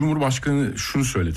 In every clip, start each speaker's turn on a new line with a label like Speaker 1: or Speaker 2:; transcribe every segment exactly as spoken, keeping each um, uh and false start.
Speaker 1: Cumhurbaşkanı şunu söyledi.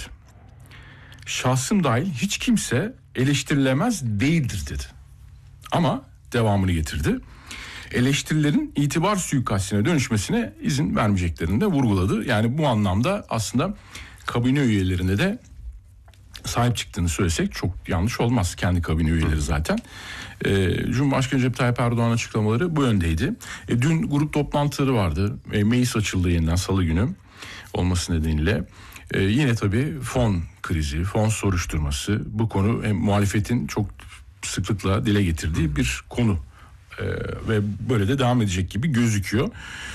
Speaker 1: Şahsım dahil hiç kimse eleştirilemez değildir dedi. Ama devamını getirdi. Eleştirilerin itibar suikastine dönüşmesine izin vermeyeceklerini de vurguladı. Yani bu anlamda aslında kabine üyelerine de sahip çıktığını söylesek çok yanlış olmaz. Kendi kabine üyeleri zaten. Ee, Cumhurbaşkanı Recep Tayyip Erdoğan açıklamaları bu yöndeydi. E, dün grup toplantıları vardı. E, meclis açıldı yeniden salı günü olması nedeniyle. E, yine tabii fon krizi, fon soruşturması, bu konu hem muhalefetin çok sıklıkla dile getirdiği bir konu. E, ve böyle de devam edecek gibi gözüküyor.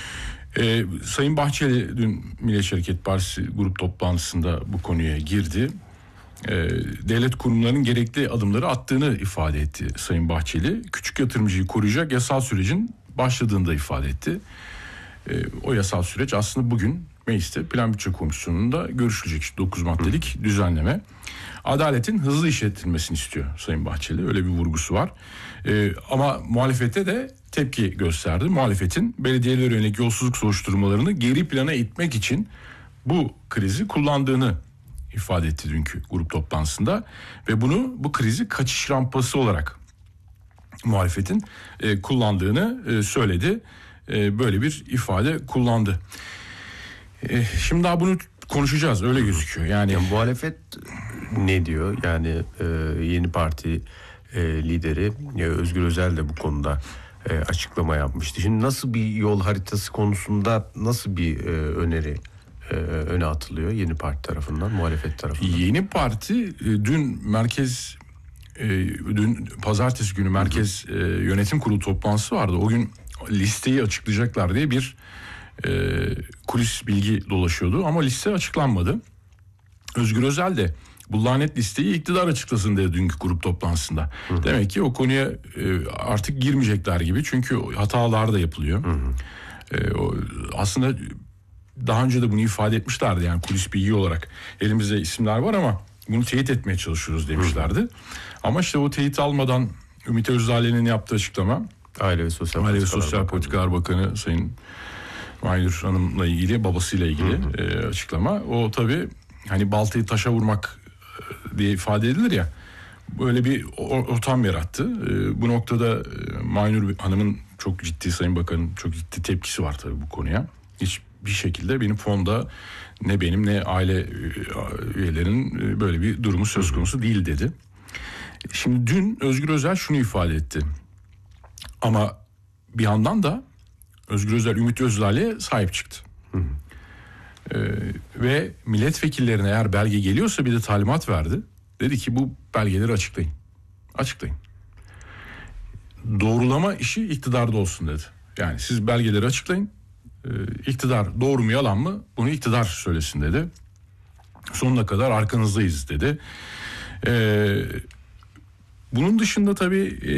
Speaker 1: E, Sayın Bahçeli dün Milliyetçi Hareket Partisi grup toplantısında bu konuya girdi. E, devlet kurumlarının gerekli adımları attığını ifade etti Sayın Bahçeli. Küçük yatırımcıyı koruyacak yasal sürecin başladığını da ifade etti. E, o yasal süreç aslında bugün mecliste Plan Bütçe Komisyonu'nda görüşülecek dokuz maddelik Hı. düzenleme. Adaletin hızlı işletilmesini istiyor Sayın Bahçeli. Öyle bir vurgusu var. Ee, ama muhalefete de tepki gösterdi. Muhalefetin belediyelere yönelik yolsuzluk soruşturmalarını geri plana itmek için bu krizi kullandığını ifade etti dünkü grup toplantısında. Ve bunu bu krizi kaçış rampası olarak muhalefetin e, kullandığını e, söyledi. E, böyle bir ifade kullandı. E, şimdi daha bunu konuşacağız, öyle gözüküyor. Yani,
Speaker 2: yani muhalefet ne diyor? Yani e, yeni parti e, lideri e, Özgür Özel de bu konuda e, açıklama yapmıştı. Şimdi nasıl bir yol haritası konusunda nasıl bir e, öneri e, öne atılıyor yeni parti tarafından, muhalefet tarafından?
Speaker 1: Yeni parti e, dün merkez e, dün pazartesi günü merkez e, yönetim kurulu toplantısı vardı. O gün listeyi açıklayacaklar diye bir e, kulis bilgi dolaşıyordu ama liste açıklanmadı. Özgür Özel de bu lanet listeyi iktidar açıklasın dedi dünkü grup toplantısında. Hı hı. Demek ki o konuya e, artık girmeyecekler gibi, çünkü hatalar da yapılıyor. Hı hı. E, o, aslında daha önce de bunu ifade etmişlerdi, yani kulis bilgi olarak elimizde isimler var ama bunu teyit etmeye çalışıyoruz demişlerdi. Hı hı. Ama işte o teyit almadan Ümit Özdağ'ın yaptığı açıklama,
Speaker 2: Aile ve Sosyal,
Speaker 1: Aile ve Sosyal Politikalar Bakanı Sayın Mahir Hanım'la ilgili, babasıyla ilgili hı hı. E, açıklama. O tabii hani baltayı taşa vurmak diye ifade edilir ya, böyle bir ortam yarattı. E, bu noktada e, Mahir Hanım'ın çok ciddi, Sayın Bakan'ın çok ciddi tepkisi var tabii bu konuya. Hiçbir şekilde benim fonda ne benim ne aile üyelerinin böyle bir durumu söz konusu değil dedi. Şimdi dün Özgür Özel şunu ifade etti. Ama bir yandan da Özgür Özel Ümit Özdağ'a sahip çıktı. Hı hı. Ee, ve milletvekillerine eğer belge geliyorsa bir de talimat verdi. Dedi ki bu belgeleri açıklayın. Açıklayın. Doğrulama işi iktidarda olsun dedi. Yani siz belgeleri açıklayın. Ee, iktidar doğru mu yalan mı bunu iktidar söylesin dedi. Sonuna kadar arkanızdayız dedi. Ee, bunun dışında tabii e,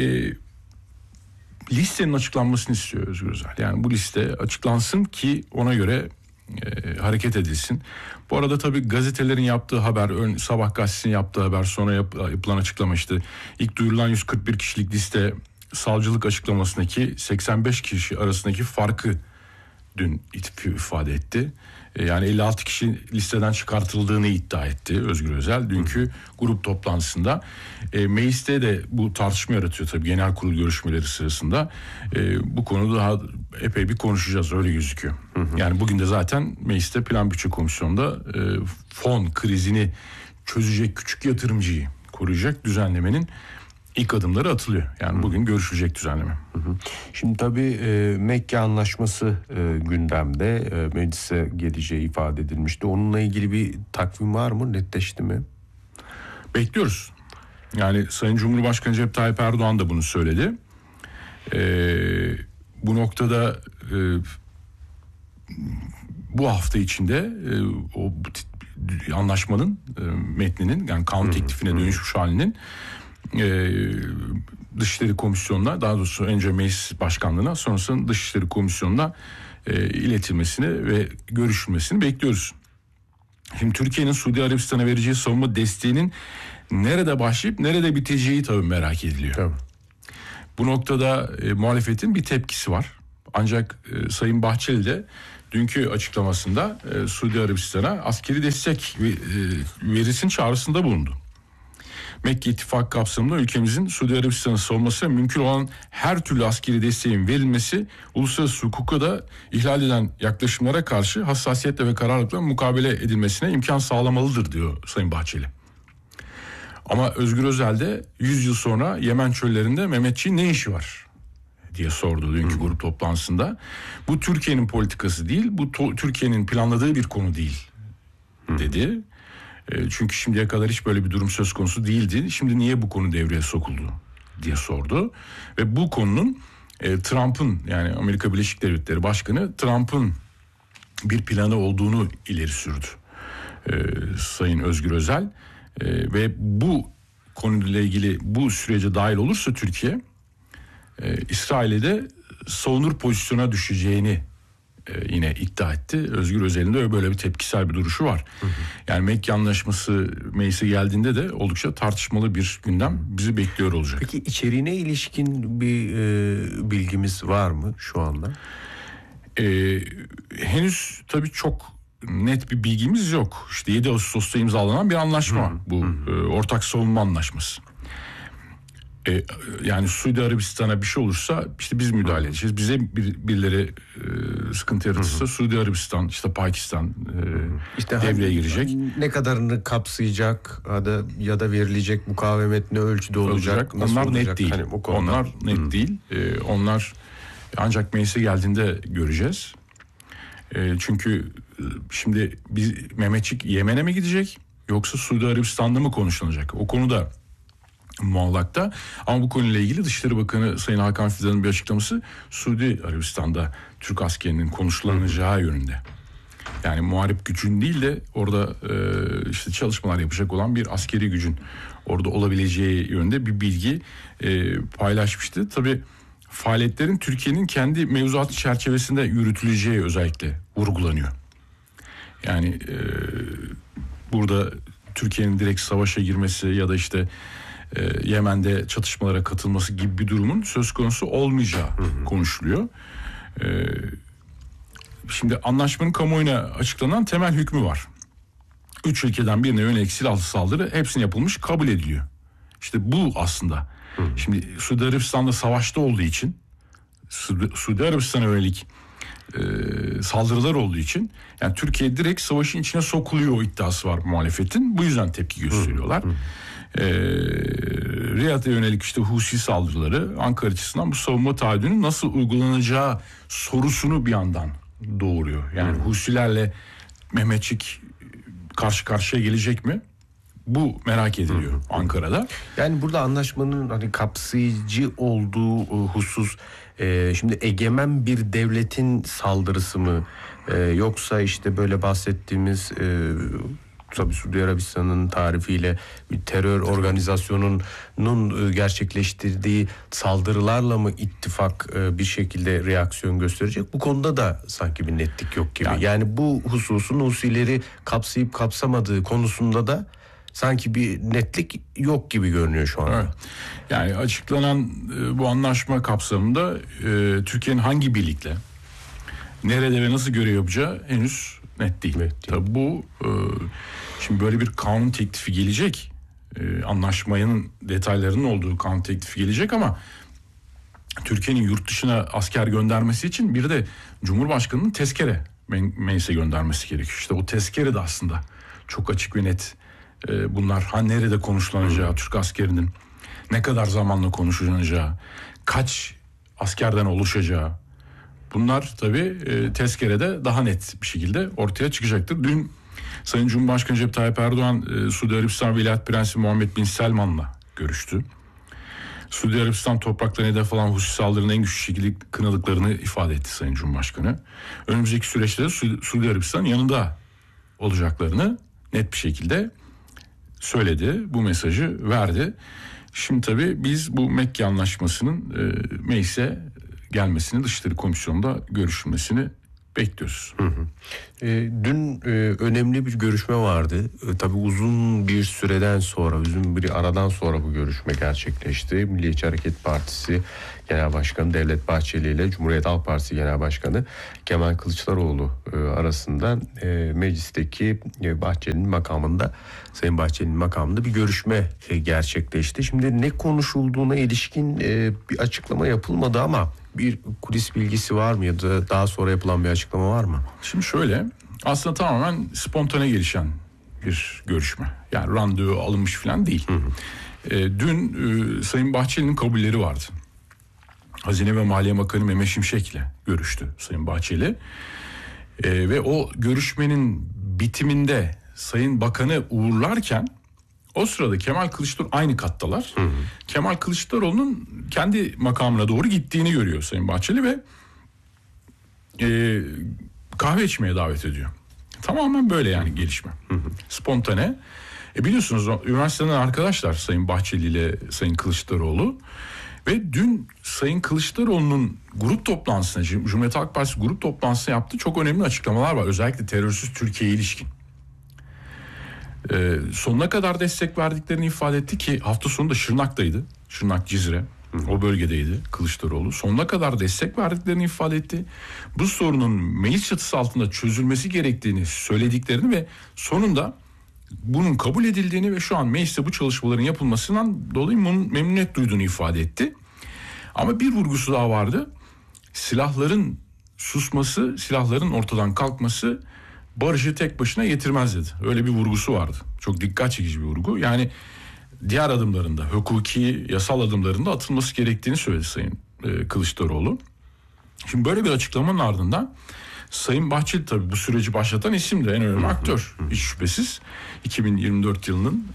Speaker 1: listenin açıklanmasını istiyor Özgür Özel. Yani bu liste açıklansın ki ona göre e, hareket edilsin. Bu arada tabii gazetelerin yaptığı haber, ön, Sabah gazetesinin yaptığı haber, sonra yap, yapılan açıklama işte ilk duyurulan yüz kırk bir kişilik liste savcılık açıklamasındaki seksen beş kişi arasındaki farkı dün ifade etti. Yani elli altı kişi listeden çıkartıldığını iddia etti Özgür Özel dünkü grup toplantısında. E, mecliste de bu tartışma yaratıyor tabii genel kurul görüşmeleri sırasında. E, bu konuda daha epey bir konuşacağız, öyle gözüküyor. Hı hı. Yani bugün de zaten mecliste Plan Bütçe Komisyonu'nda e, fon krizini çözecek, küçük yatırımcıyı koruyacak düzenlemenin İlk adımları atılıyor. Yani Hı. bugün görüşülecek düzenleme.
Speaker 2: Hı hı. Şimdi tabii e, Mekke Anlaşması e, gündemde e, meclise geleceği ifade edilmişti. Onunla ilgili bir takvim var mı? Netleşti mi?
Speaker 1: Bekliyoruz. Yani Sayın Cumhurbaşkanı Recep Tayyip Erdoğan da bunu söyledi. E, bu noktada e, bu hafta içinde e, o anlaşmanın e, metninin, yani kanun teklifine hı hı. dönüşmüş halinin Ee, Dışişleri Komisyonu'na, daha doğrusu önce Meclis Başkanlığı'na, sonrasında Dışişleri Komisyonu'na e, iletilmesini ve görüşülmesini bekliyoruz. Şimdi Türkiye'nin Suudi Arabistan'a vereceği savunma desteğinin nerede başlayıp nerede biteceği tabii merak ediliyor. Tabii. Bu noktada e, muhalefetin bir tepkisi var. Ancak e, Sayın Bahçeli de dünkü açıklamasında e, Suudi Arabistan'a askeri destek e, verilsin çağrısında bulundu. Mekke İttifakı kapsamında ülkemizin Suudi Arabistan'ın savunmasına mümkün olan her türlü askeri desteğin verilmesi, uluslararası hukuka da ihlal eden yaklaşımlara karşı hassasiyetle ve kararlılıkla mukabele edilmesine imkan sağlamalıdır diyor Sayın Bahçeli. Ama Özgür Özel de yüz yıl sonra Yemen çöllerinde Mehmetçiğin ne işi var diye sordu dünkü grup toplantısında. Bu Türkiye'nin politikası değil, bu to- Türkiye'nin planladığı bir konu değil dedi. E, çünkü şimdiye kadar hiç böyle bir durum söz konusu değildi. Şimdi niye bu konu devreye sokuldu diye sordu. Ve bu konunun e, Trump'ın, yani Amerika Birleşik Devletleri Başkanı Trump'ın bir planı olduğunu ileri sürdü e, Sayın Özgür Özel. E, ve bu konuyla ilgili bu sürece dahil olursa Türkiye e, İsrail'e de savunur pozisyona düşeceğini e, yine iddia etti. Özgür Özel'in de böyle bir tepkisel bir duruşu var. Hı hı. Yani Mekke Anlaşması meclise geldiğinde de oldukça tartışmalı bir gündem bizi bekliyor olacak.
Speaker 2: Peki içeriğine ilişkin bir e, bilgimiz var mı şu anda?
Speaker 1: E, henüz tabii çok net bir bilgimiz yok. İşte yedi Ağustos'ta imzalanan bir anlaşma hı, bu hı. E, ortak savunma anlaşması. E, yani Suudi Arabistan'a bir şey olursa işte biz müdahale edeceğiz. Bize bir, birileri e, sıkıntı yaratırsa hı hı. Suudi Arabistan, işte Pakistan e, işte devreye hani, girecek.
Speaker 2: Ne kadarını kapsayacak ya da ya da verilecek mukavemet ne ölçüde olacak?
Speaker 1: olacak. Onlar
Speaker 2: olacak?
Speaker 1: net değil.
Speaker 2: Hani
Speaker 1: onlar net hı. değil. E, onlar ancak meclise geldiğinde göreceğiz. E, çünkü şimdi biz Mehmetçik Yemen'e mi gidecek yoksa Suudi Arabistan'da mı konuşulacak? O konuda muallakta. Ama bu konuyla ilgili Dışişleri Bakanı Sayın Hakan Fidan'ın bir açıklaması Suudi Arabistan'da Türk askerinin konuşlanacağı yönünde. Yani muharip gücün değil de orada e, işte çalışmalar yapacak olan bir askeri gücün orada olabileceği yönünde bir bilgi e, paylaşmıştı. Tabii faaliyetlerin Türkiye'nin kendi mevzuatı çerçevesinde yürütüleceği özellikle vurgulanıyor. Yani e, burada Türkiye'nin direkt savaşa girmesi ya da işte e, Yemen'de çatışmalara katılması gibi bir durumun söz konusu olmayacağı hı hı. konuşuluyor. E, şimdi anlaşmanın kamuoyuna açıklanan temel hükmü var. Üç ülkeden birine yönelik silahlı saldırı hepsinin yapılmış kabul ediliyor. İşte bu aslında. Hı hı. Şimdi Suudi Arabistan'da savaşta olduğu için Suudi, Suudi Arabistan'a yönelik e, saldırılar olduğu için yani Türkiye direkt savaşın içine sokuluyor o iddiası var muhalefetin. Bu yüzden tepki gösteriyorlar. Hı hı. E, Riyad'a yönelik işte Husi saldırıları Ankara açısından bu savunma taahhüdünün nasıl uygulanacağı sorusunu bir yandan doğuruyor. Yani hı. Husilerle Mehmetçik karşı karşıya gelecek mi? Bu merak ediliyor hı hı. Ankara'da.
Speaker 2: Yani burada anlaşmanın hani kapsayıcı olduğu husus e, şimdi egemen bir devletin saldırısı mı e, yoksa işte böyle bahsettiğimiz e, tabii Suudi Arabistan'ın tarifiyle bir terör organizasyonunun gerçekleştirdiği saldırılarla mı ittifak bir şekilde reaksiyon gösterecek? Bu konuda da sanki bir netlik yok gibi. Yani, yani bu hususun Husileri kapsayıp kapsamadığı konusunda da sanki bir netlik yok gibi görünüyor şu anda.
Speaker 1: Evet. Yani açıklanan bu anlaşma kapsamında e, Türkiye'nin hangi birlikle, nerede ve nasıl görev yapacağı henüz net değil. Evet, değil. Tabii bu e, şimdi böyle bir kanun teklifi gelecek. E, anlaşmanın detaylarının olduğu kanun teklifi gelecek ama Türkiye'nin yurt dışına asker göndermesi için bir de Cumhurbaşkanı'nın tezkere meclise göndermesi gerekiyor. İşte o tezkere de aslında çok açık ve net. E, bunlar ha nerede konuşulanacağı, hmm. Türk askerinin ne kadar zamanla konuşulacağı, kaç askerden oluşacağı. Bunlar tabii e, tezkerede daha net bir şekilde ortaya çıkacaktır. Dün Sayın Cumhurbaşkanı Recep Tayyip Erdoğan e, Suudi Arabistan Veliaht Prensi Muhammed Bin Selman'la görüştü. Suudi Arabistan topraklarına hedef alan Husi saldırının en güçlü şekilde kınadıklarını ifade etti Sayın Cumhurbaşkanı. Önümüzdeki süreçte de Su- Suudi Arabistan yanında olacaklarını net bir şekilde söyledi. Bu mesajı verdi. Şimdi tabii biz bu Mekke Anlaşması'nın e, meclise gelmesini, Dışişleri Komisyonu'nda görüşülmesini bekliyoruz.
Speaker 2: Hı hı. E, dün e, önemli bir görüşme vardı. E, tabii uzun bir süreden sonra, uzun bir aradan sonra bu görüşme gerçekleşti. Milliyetçi Hareket Partisi Genel Başkanı Devlet Bahçeli ile Cumhuriyet Halk Partisi Genel Başkanı Kemal Kılıçdaroğlu e, arasında e, meclisteki e, Bahçeli'nin makamında, Sayın Bahçeli'nin makamında bir görüşme e, gerçekleşti. Şimdi ne konuşulduğuna ilişkin e, bir açıklama yapılmadı ama bir kulis bilgisi var mı ya da daha sonra yapılan bir açıklama var mı?
Speaker 1: Şimdi şöyle, aslında tamamen spontane gelişen bir görüşme. Yani randevu alınmış falan değil. Hı hı. E, dün e, Sayın Bahçeli'nin kabulleri vardı. Hazine ve Maliye Bakanı Mehmet Şimşek'le görüştü Sayın Bahçeli. E, ve o görüşmenin bitiminde Sayın Bakan'ı uğurlarken o sırada Kemal Kılıçdaroğlu aynı kattalar. Hı hı. Kemal Kılıçdaroğlu'nun kendi makamına doğru gittiğini görüyor Sayın Bahçeli ve e, kahve içmeye davet ediyor. Tamamen böyle yani gelişme. Hı hı. Spontane. E biliyorsunuz üniversiteden arkadaşlar Sayın Bahçeli ile Sayın Kılıçdaroğlu. Ve dün Sayın Kılıçdaroğlu'nun grup toplantısına, Cumhuriyet Halk Partisi grup toplantısına yaptığı çok önemli açıklamalar var. Özellikle terörsüz Türkiye'ye ilişkin. Ee, sonuna kadar destek verdiklerini ifade etti ki hafta sonunda Şırnak'taydı. Şırnak, Cizre, o bölgedeydi Kılıçdaroğlu. Sonuna kadar destek verdiklerini ifade etti. Bu sorunun meclis çatısı altında çözülmesi gerektiğini söylediklerini ve sonunda bunun kabul edildiğini ve şu an mecliste bu çalışmaların yapılmasından dolayı memnuniyet duyduğunu ifade etti. Ama bir vurgusu daha vardı. Silahların susması, silahların ortadan kalkması barışı tek başına getirmez dedi. Öyle bir vurgusu vardı. Çok dikkat çekici bir vurgu. Yani diğer adımlarında, hukuki, yasal adımlarında atılması gerektiğini söyledi Sayın e, Kılıçdaroğlu. Şimdi böyle bir açıklamanın ardından Sayın Bahçeli tabii bu süreci başlatan isim de en önemli aktör. Hiç şüphesiz iki bin yirmi dört yılının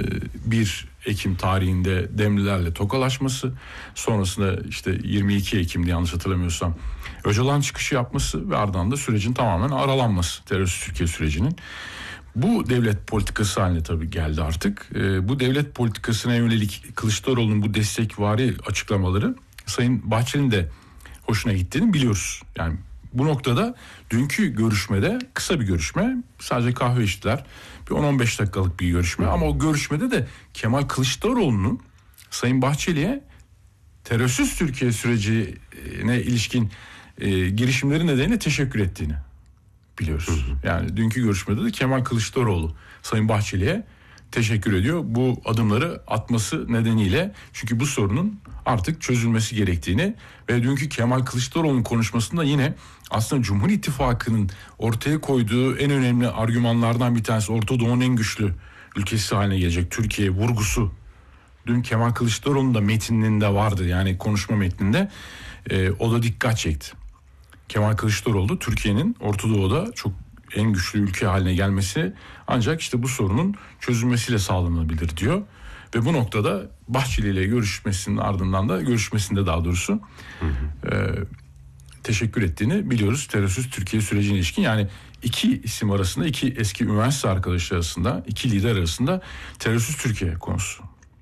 Speaker 1: bir Ekim tarihinde Demlilerle tokalaşması, sonrasında işte yirmi iki Ekim'de yanlış hatırlamıyorsam Öcalan çıkışı yapması ve ardından da sürecin tamamen aralanması, terörsüz Türkiye sürecinin. Bu devlet politikası haline tabii geldi artık. Bu devlet politikasına yönelik Kılıçdaroğlu'nun bu destekvari açıklamaları Sayın Bahçeli'nin de hoşuna gittiğini biliyoruz. Yani bu noktada dünkü görüşmede kısa bir görüşme, sadece kahve içtiler. Bir on on beş dakikalık bir görüşme ama o görüşmede de Kemal Kılıçdaroğlu'nun Sayın Bahçeli'ye terörsüz Türkiye sürecine ilişkin e, girişimleri nedeniyle teşekkür ettiğini biliyoruz. Hı hı. Yani dünkü görüşmede de Kemal Kılıçdaroğlu Sayın Bahçeli'ye teşekkür ediyor. Bu adımları atması nedeniyle, çünkü bu sorunun artık çözülmesi gerektiğini ve dünkü Kemal Kılıçdaroğlu'nun konuşmasında yine aslında Cumhur İttifakı'nın ortaya koyduğu en önemli argümanlardan bir tanesi, Orta Doğu'nun en güçlü ülkesi haline gelecek Türkiye vurgusu. Dün Kemal Kılıçdaroğlu'nun da metninde vardı, yani konuşma metninde e, o da dikkat çekti. Kemal Kılıçdaroğlu Türkiye'nin Orta Doğu'da çok en güçlü ülke haline gelmesi ancak işte bu sorunun çözülmesiyle sağlanabilir diyor. Ve bu noktada Bahçeli ile görüşmesinin ardından da görüşmesinde daha doğrusu hı hı. E, teşekkür ettiğini biliyoruz terörsüz Türkiye sürecine ilişkin. Yani iki isim arasında, iki eski üniversite arkadaşı arasında, iki lider arasında terörsüz Türkiye konusu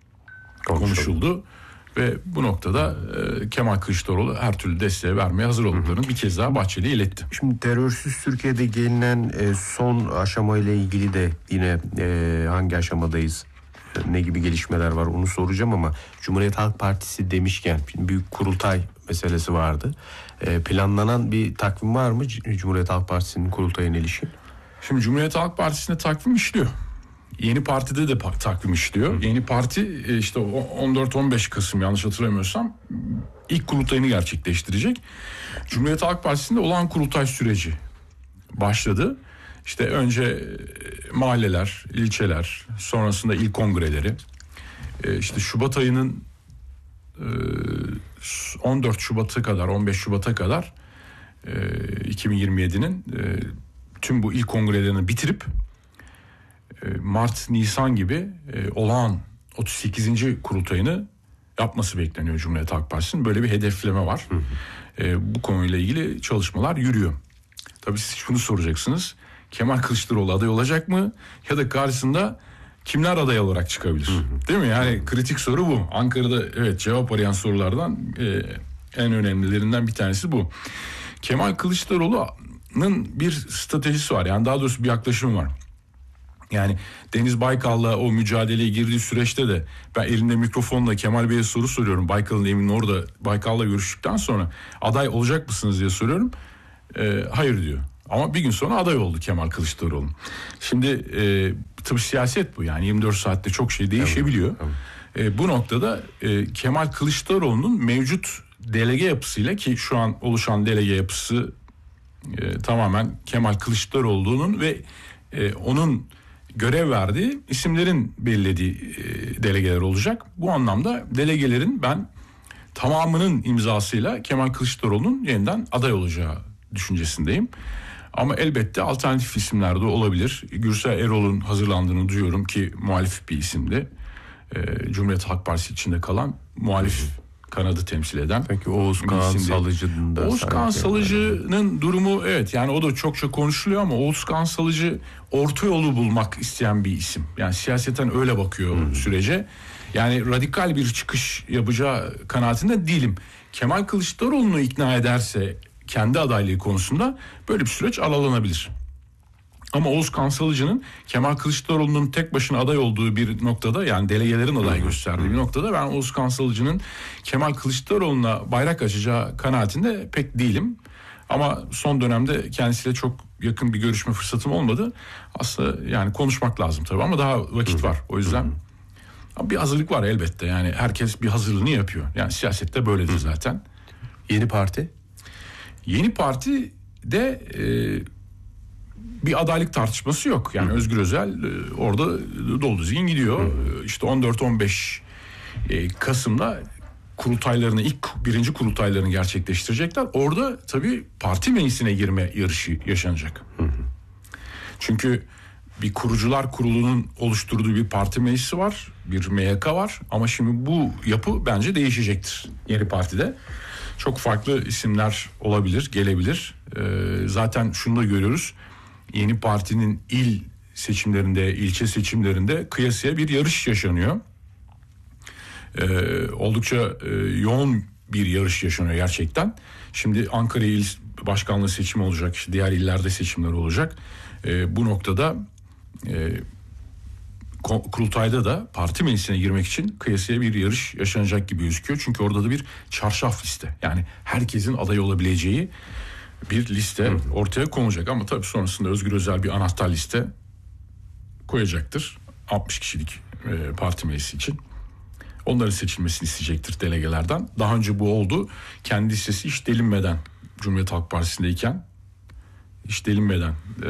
Speaker 1: konuşuldu. Ve bu noktada e, Kemal Kılıçdaroğlu her türlü desteği vermeye hazır olduklarını bir kez daha Bahçeli'ye iletti.
Speaker 2: Şimdi terörsüz Türkiye'de gelinen e, son aşamayla ilgili de yine e, hangi aşamadayız, e, ne gibi gelişmeler var onu soracağım ama Cumhuriyet Halk Partisi demişken büyük kurultay meselesi vardı. E, planlanan bir takvim var mı Cumhuriyet Halk Partisi'nin kurultayına ilişkin?
Speaker 1: Şimdi Cumhuriyet Halk Partisi'nde takvim işliyor. Yeni Parti'de de takvim işliyor. Hı. Yeni Parti işte on dört on beş Kasım yanlış hatırlamıyorsam ilk kurultayını gerçekleştirecek. Cumhuriyet Halk Partisi'nde olağan kurultay süreci başladı. İşte önce mahalleler, ilçeler, sonrasında il kongreleri. İşte Şubat ayının on dört Şubat'a kadar, on beş Şubat'a kadar iki bin yirmi yedi'nin tüm bu il kongrelerini bitirip Mart, Nisan gibi e, olağan otuz sekizinci kurultayını yapması bekleniyor Cumhuriyet Halk Partisi'nin. Böyle bir hedefleme var. Hı hı. E, bu konuyla ilgili çalışmalar yürüyor. Tabii siz şunu soracaksınız. Kemal Kılıçdaroğlu aday olacak mı? Ya da karşısında kimler aday olarak çıkabilir? Hı hı. Değil mi? Yani kritik soru bu. Ankara'da evet cevap arayan sorulardan e, en önemlilerinden bir tanesi bu. Kemal Kılıçdaroğlu Kemal'ın bir stratejisi var. Yani daha doğrusu bir yaklaşımı var. Yani Deniz Baykal'la o mücadeleye girdiği süreçte de ben elimde mikrofonla Kemal Bey'e soru soruyorum. Baykal'ın evinin orada Baykal'la görüştükten sonra aday olacak mısınız diye soruyorum. Ee, hayır diyor. Ama bir gün sonra aday oldu Kemal Kılıçdaroğlu. Şimdi e, tabii siyaset bu, yani yirmi dört saatte çok şey değişebiliyor. Evet, evet. E, bu noktada e, Kemal Kılıçdaroğlu'nun mevcut delege yapısıyla, ki şu an oluşan delege yapısı e, tamamen Kemal Kılıçdaroğlu'nun ve e, onun görev verdiği isimlerin belirlediği e, delegeler olacak. Bu anlamda delegelerin ben tamamının imzasıyla Kemal Kılıçdaroğlu'nun yeniden aday olacağı düşüncesindeyim. Ama elbette alternatif isimler de olabilir. Gürsel Erol'un hazırlandığını duyuyorum ki muhalif bir isimdi. E, Cumhuriyet Halk Partisi içinde kalan muhalif kanadı temsil eden.
Speaker 2: Peki Oğuzkan Salıcı'nın da...
Speaker 1: Oğuzkan Salıcı'nın durumu, evet, yani o da çokça konuşuluyor ama Oğuzkan Salıcı orta yolu bulmak isteyen bir isim. Yani siyaseten öyle bakıyor hmm. sürece. Yani radikal bir çıkış yapacağı kanaatinde değilim. Kemal Kılıçdaroğlu'nu ikna ederse kendi adaylığı konusunda böyle bir süreç aralanabilir. Ama Oğuzkan Salıcı'nın Kemal Kılıçdaroğlu'nun tek başına aday olduğu bir noktada, yani delegelerin aday gösterdiği bir noktada ben Oğuzkan Salıcı'nın Kemal Kılıçdaroğlu'na bayrak açacağı kanaatinde pek değilim. Ama son dönemde kendisiyle çok yakın bir görüşme fırsatım olmadı. Aslında yani konuşmak lazım tabii ama daha vakit var. O yüzden bir hazırlık var elbette. Yani herkes bir hazırlığını yapıyor. Yani siyasette böyledir zaten.
Speaker 2: Yeni Parti? Yeni
Speaker 1: Parti de e, bir adaylık tartışması yok. Yani Hı. Özgür Özel e, orada dolu düzgün gidiyor. Hı. İşte on dört on beş e, Kasım'da kurultaylarını, ilk birinci kurultaylarını gerçekleştirecekler. Orada tabii parti meclisine girme yarışı yaşanacak. Hı. Çünkü bir kurucular kurulunun oluşturduğu bir parti meclisi var. Bir M Y K var. Ama şimdi bu yapı bence değişecektir yeni partide. Çok farklı isimler olabilir, gelebilir. Ee, zaten şunu da görüyoruz. Yeni partinin il seçimlerinde, ilçe seçimlerinde kıyasıya bir yarış yaşanıyor. Ee, oldukça e, yoğun bir yarış yaşanıyor gerçekten. Şimdi Ankara İl Başkanlığı seçimi olacak, işte diğer illerde seçimler olacak. Ee, bu noktada e, kurultayda da parti meclisine girmek için kıyasıya bir yarış yaşanacak gibi gözüküyor. Çünkü orada da bir çarşaf liste, yani herkesin aday olabileceği bir liste Hı. ortaya konulacak. Ama tabii sonrasında Özgür Özel bir anahtar liste koyacaktır. altmış kişilik e, parti meclisi için. Onların seçilmesini isteyecektir delegelerden. Daha önce bu oldu. Kendi listesi hiç delinmeden Cumhuriyet Halk Partisi'ndeyken hiç delinmeden e,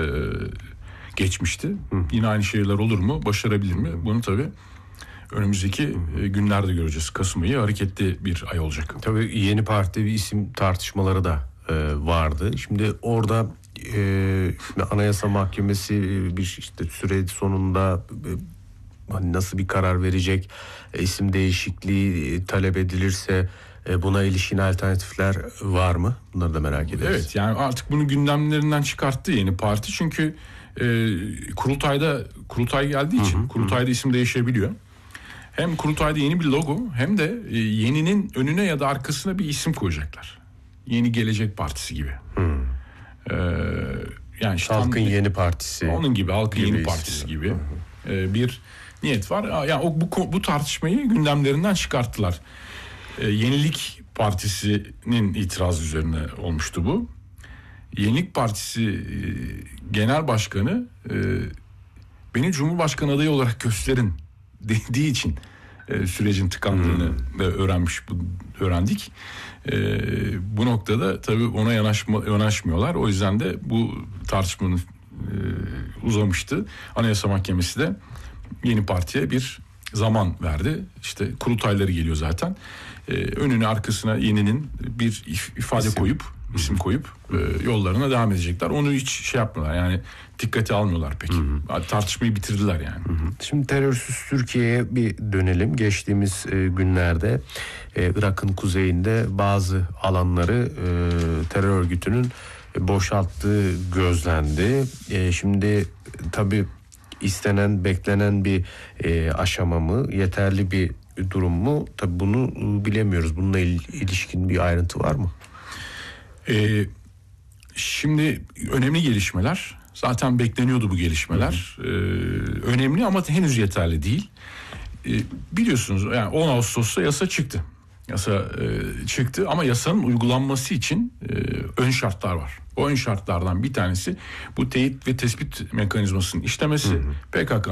Speaker 1: geçmişti. Hı. Yine aynı şeyler olur mu? Başarabilir mi? Bunu tabii önümüzdeki Hı. günlerde göreceğiz. Kasım ayı hareketli bir ay olacak.
Speaker 2: Tabii yeni parti bir isim tartışmaları da e, vardı. Şimdi orada e, Anayasa Mahkemesi bir işte süre sonunda e, nasıl bir karar verecek? E, isim değişikliği e, talep edilirse e, buna ilişkin alternatifler var mı? Bunları da merak ederiz.
Speaker 1: Evet, yani artık bunu gündemlerinden çıkarttı yeni parti. Çünkü e, kurultayda kurultay geldiği için hı hı, kurultayda hı. isim değişebiliyor. Hem kurultayda yeni bir logo hem de e, yeninin önüne ya da arkasına bir isim koyacaklar. Yeni Gelecek Partisi gibi.
Speaker 2: Hı.
Speaker 1: Ee, yani işte
Speaker 2: Halkın tam, Yeni Partisi.
Speaker 1: Onun gibi, Halkın gibi Yeni Partisi gibi hı hı. E, bir niyet var. Yani o bu bu tartışmayı gündemlerinden çıkarttılar. E, Yenilik Partisi'nin itirazı üzerine olmuştu bu. Yenilik Partisi e, Genel Başkanı e, beni Cumhurbaşkanı adayı olarak gösterin dediği için e, sürecin tıkandığını hmm. öğrenmiş bu öğrendik. E, bu noktada tabii ona yanaşma, yanaşmıyorlar. O yüzden de bu tartışmanın e, uzamıştı. Anayasa Mahkemesi de yeni partiye bir zaman verdi. İşte kurultayları geliyor zaten. E, önüne arkasına yeninin bir ifade isim. koyup isim koyup e, yollarına devam edecekler. Onu hiç şey yapmıyorlar, yani dikkate almıyorlar pek. Hı hı. Tartışmayı bitirdiler yani. Hı hı.
Speaker 2: Şimdi terörsüz Türkiye'ye bir dönelim. Geçtiğimiz e, günlerde e, Irak'ın kuzeyinde bazı alanları e, terör örgütünün e, boşalttığı gözlendi. E, şimdi tabii istenen, beklenen bir e, aşama mı, yeterli bir durum mu? Tabii bunu bilemiyoruz. Bununla il, ilişkin bir ayrıntı var mı?
Speaker 1: Ee, Şimdi önemli gelişmeler. Zaten bekleniyordu bu gelişmeler. Ee, önemli ama henüz yeterli değil. Ee, biliyorsunuz yani on Ağustos'ta yasa çıktı. Yasa e, çıktı ama yasanın uygulanması için e, ön şartlar var. O ön şartlardan bir tanesi bu teyit ve tespit mekanizmasının işlemesi. Hı hı. P K K'nın